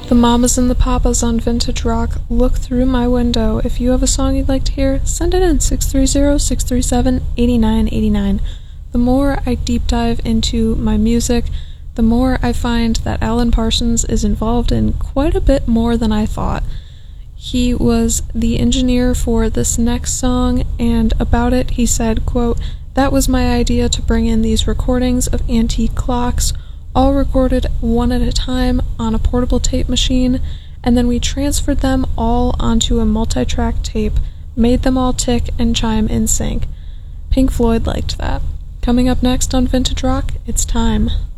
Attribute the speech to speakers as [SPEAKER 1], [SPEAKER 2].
[SPEAKER 1] The mamas and the papas on Vintage Rock, look through my window. If you have a song you'd like to hear, send it in 630-637-8989. The more I deep dive into my music, the more I find that Alan Parsons is involved in quite a bit more than I thought. He was the engineer for this next song, and about it he said, quote, "That was my idea to bring in these recordings of antique clocks, all recorded one at a time on a portable tape machine, and then we transferred them all onto a multi-track tape, made them all tick and chime in sync." Pink Floyd liked that. Coming up next on Vintage Rock, it's Time.